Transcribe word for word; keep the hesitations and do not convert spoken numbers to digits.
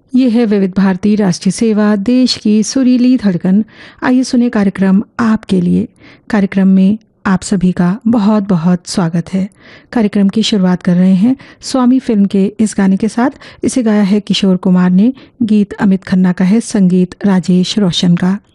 ये है विविध भारती राष्ट्रीय सेवा, देश की सुरीली धड़कन। आइए सुने कार्यक्रम आपके लिए। कार्यक्रम में आप सभी का बहुत बहुत स्वागत है। कार्यक्रम की शुरुआत कर रहे हैं स्वामी फिल्म के इस गाने के साथ। इसे गाया है किशोर कुमार ने, गीत अमित खन्ना का है, संगीत राजेश रोशन का।